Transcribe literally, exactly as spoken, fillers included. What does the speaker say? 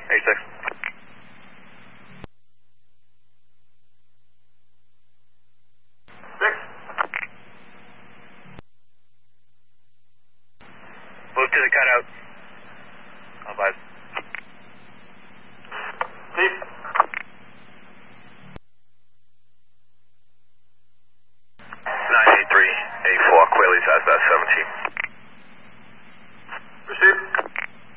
eighty-six. Six. Move to the cutout. I'll advise. Chief. nine eight three eight four, Quayle East, seventeen.